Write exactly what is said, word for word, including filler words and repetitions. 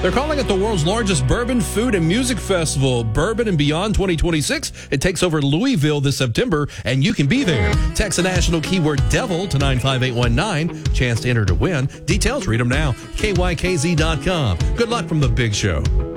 They're calling it the world's largest bourbon, food, and music festival, Bourbon and Beyond twenty twenty-six. It takes over Louisville this September, and you can be there. Text the national keyword DEVIL to nine five eight one nine. Chance to enter to win. Details, read them now. K Y K Z dot com. Good luck from the Big Show.